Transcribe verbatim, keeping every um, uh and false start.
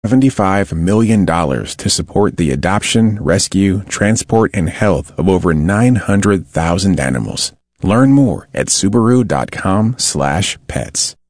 seventy-five million dollars to support the adoption, rescue, transport, and health of over nine hundred thousand animals. Learn more at Subaru dot com slash pets.